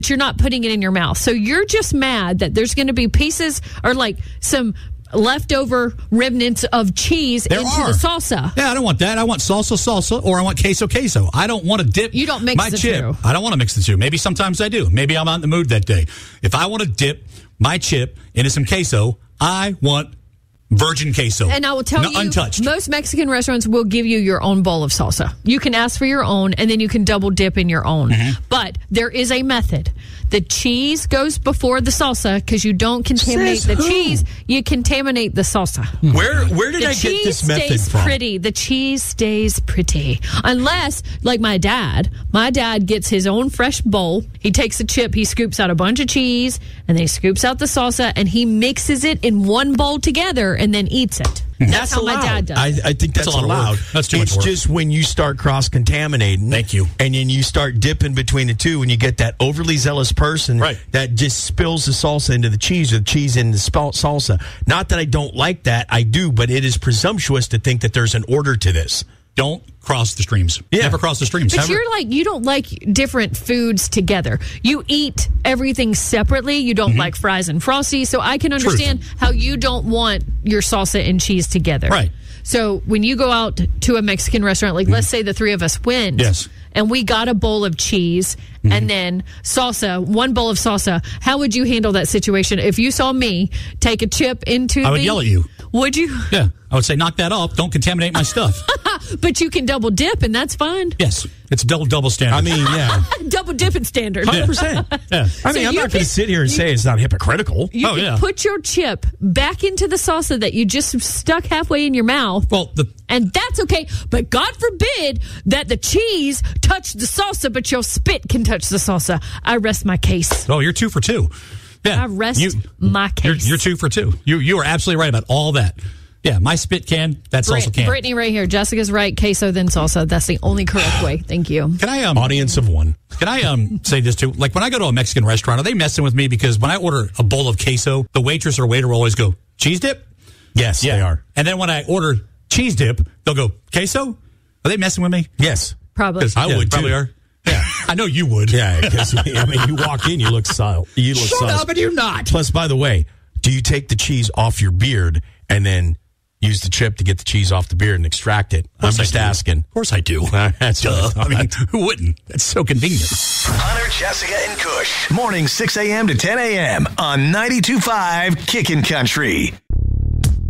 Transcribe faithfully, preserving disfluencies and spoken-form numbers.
you're not putting it in your mouth. So you're just mad that there's going to be pieces or like some leftover remnants of cheese there into are. the salsa. Yeah, I don't want that. I want salsa salsa or I want queso queso. I don't want to dip You don't mix my the chip. two. I don't want to mix the two. Maybe sometimes I do. Maybe I'm not in the mood that day. If I want to dip my chip into some queso, I want virgin queso. And I will tell no, you, untouched. most Mexican restaurants will give you your own bowl of salsa. You can ask for your own, and then you can double dip in your own. Mm-hmm. But there is a method. The cheese goes before the salsa because you don't contaminate Says the who? cheese. You contaminate the salsa. Where where did The I get cheese this method stays from? pretty. The cheese stays pretty. Unless, like my dad, my dad gets his own fresh bowl. He takes a chip, he scoops out a bunch of cheese, and then he scoops out the salsa, and he mixes it in one bowl together and then eats it. That's, That's how allowed. my dad does I, it. I think that's, That's a lot of allowed. work. That's too much It's work. just when you start cross-contaminating. Thank you. And then you start dipping between the two, and you get that overly zealous person Right. that just spills the salsa into the cheese or the cheese into the spal- salsa. Not that I don't like that. I do, but it is presumptuous to think that there's an order to this. Don't cross the streams. Yeah. Never cross the streams. But Never. you're like, you don't like different foods together. You eat everything separately. You don't like fries and Frosty. So I can understand how you don't want your salsa and cheese together. Right. So when you go out to a Mexican restaurant, like let's say the three of us went. Yes. And we got a bowl of cheese and then salsa, one bowl of salsa. How would you handle that situation if you saw me take a chip into I would the... yell at you. Would you? Yeah. I would say, knock that off. Don't contaminate my stuff. But you can double dip and that's fine. Yes. It's double, double standard. I mean, yeah. Double dipping standard. one hundred percent. yeah. I mean, So I'm you not going can- to sit here and say it's not hypocritical. You Oh, can yeah. put your chip back into the salsa that you just stuck halfway in your mouth. Well, the And that's okay. But God forbid that the cheese touch the salsa, but your spit can touch the salsa. I rest my case. oh, you're two for two. Yeah. I rest my You're, case. you're two for two. You you are absolutely right about all that. Yeah, my spit can, that's Brit- also can. Brittany right here. Jessica's right. Queso, then salsa. That's the only correct way. Thank you. Can I um Audience of one. Can I um say this too? Like when I go to a Mexican restaurant, are they messing with me? Because when I order a bowl of queso, the waitress or waiter will always go, cheese dip? Yes, they are. And then when I order cheese dip, they'll go, queso? Are they messing with me? Yes. Probably. 'Cause I yeah, would, probably too. are. Yeah, I know you would. Yeah, because I mean, you walk in, you look sus. You look Shut sus. up, and you're not. Plus, by the way, do you take the cheese off your beard and then use the chip to get the cheese off the beard and extract it? I'm course I just do. asking. Of course I do. That's Duh. what I I mean, thought. who wouldn't? That's so convenient. Hunter, Jessica, and Kush. Morning six a.m. to ten a.m. on ninety-two point five Kickin' Country.